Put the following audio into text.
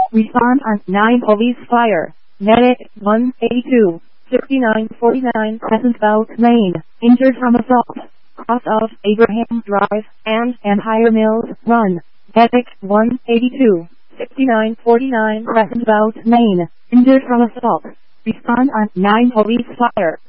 Respond on 9 Police Fire. Medic 182, 6949 Crescent Belt Lane. Injured from assault. Cross of Abraham Drive and Empire Mills Run. Medic 182, 6949 Crescent Belt Lane. Injured from assault. Respond on 9 Police Fire.